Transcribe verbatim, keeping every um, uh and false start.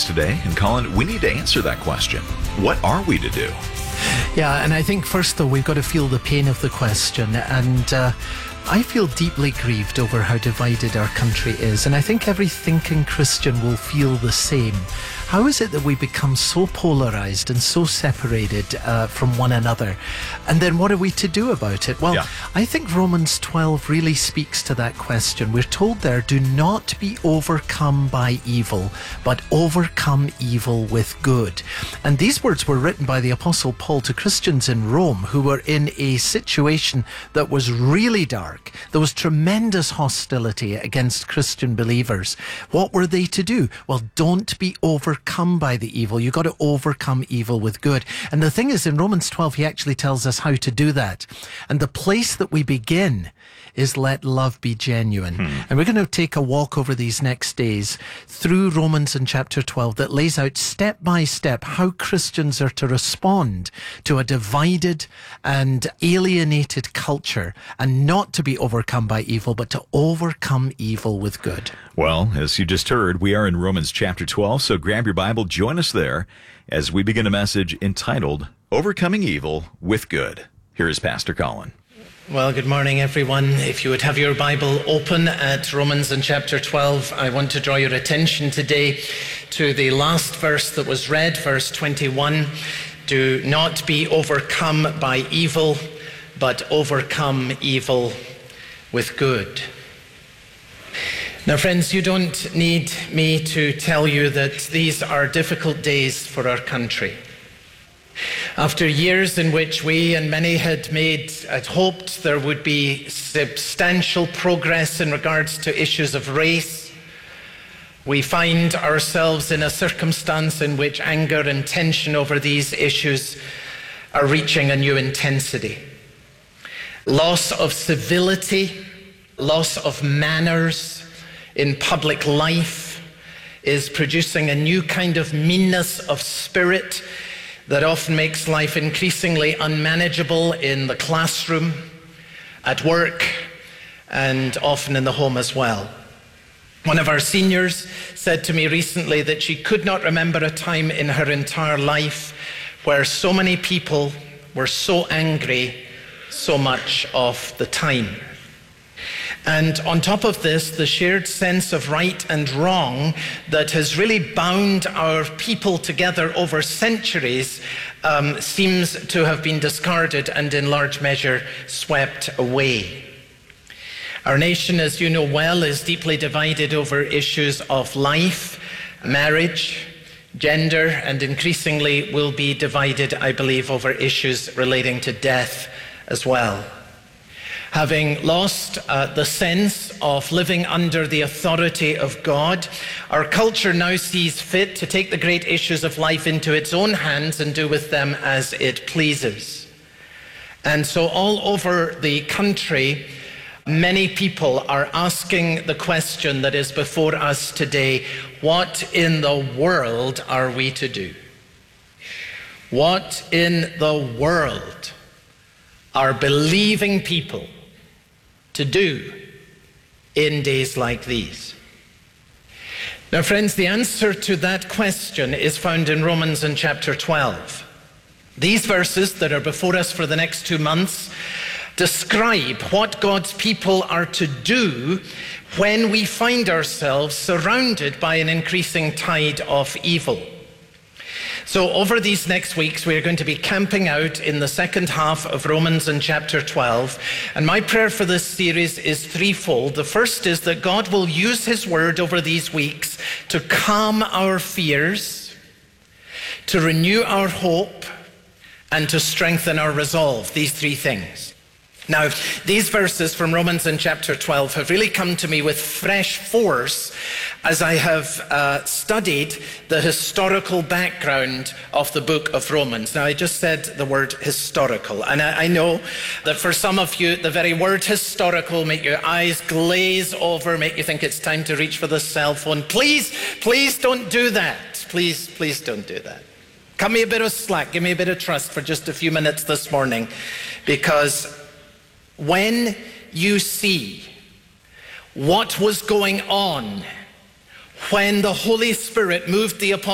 us today. And Colin, we need to answer that question. What are we to do? Yeah, and I think first though, we've got to feel the pain of the question. And uh, I feel deeply grieved over how divided our country is. And I think every thinking Christian will feel the same. How is it that we become so polarized and so separated uh, from one another? And then what are we to do about it? Well, yeah. I think Romans twelve really speaks to that question. We're told there, do not be overcome by evil, but overcome evil with good. And these words were written by the Apostle Paul to Christians in Rome who were in a situation that was really dark. There was tremendous hostility against Christian believers. What were they to do? Well, don't be overcome Overcome by the evil. You've got to overcome evil with good. And the thing is, in Romans twelve, he actually tells us how to do that. And the place that we begin is let love be genuine. Hmm. And we're going to take a walk over these next days through Romans in chapter twelve that lays out step by step how Christians are to respond to a divided and alienated culture, and not to be overcome by evil, but to overcome evil with good. Well, as you just heard, we are in Romans chapter twelve, so grab your Bible, join us there as we begin a message entitled Overcoming Evil with Good. Here is Pastor Colin. Well, good morning, everyone. If you would have your Bible open at Romans in chapter twelve, I want to draw your attention today to the last verse that was read, verse twenty-one. Do not be overcome by evil, but overcome evil with good. Now, friends, you don't need me to tell you that these are difficult days for our country. After years in which we and many had made, had hoped there would be substantial progress in regards to issues of race, we find ourselves in a circumstance in which anger and tension over these issues are reaching a new intensity. Loss of civility, loss of manners in public life is producing a new kind of meanness of spirit that often makes life increasingly unmanageable in the classroom, at work, and often in the home as well. One of our seniors said to me recently that she could not remember a time in her entire life where so many people were so angry so much of the time. And on top of this, the shared sense of right and wrong that has really bound our people together over centuries um, seems to have been discarded and in large measure swept away. Our nation, as you know well, is deeply divided over issues of life, marriage, gender, and increasingly will be divided, I believe, over issues relating to death as well. Having lost uh, the sense of living under the authority of God, our culture now sees fit to take the great issues of life into its own hands and do with them as it pleases. And so all over the country, many people are asking the question that is before us today: what in the world are we to do? What in the world are believing people to do in days like these? Now, friends, the answer to that question is found in Romans in chapter twelve. These verses that are before us for the next two months describe what God's people are to do when we find ourselves surrounded by an increasing tide of evil. So over these next weeks, we're going to be camping out in the second half of Romans in chapter twelve. And my prayer for this series is threefold. The first is that God will use his word over these weeks to calm our fears, to renew our hope, and to strengthen our resolve. These three things. Now, these verses from Romans in chapter twelve have really come to me with fresh force as I have uh, studied the historical background of the book of Romans. Now, I just said the word historical, and I, I know that for some of you, the very word historical make your eyes glaze over, make you think it's time to reach for the cell phone. Please, please don't do that. Please, please don't do that. Cut me a bit of slack, give me a bit of trust for just a few minutes this morning, because when you see what was going on when the Holy Spirit moved the apostles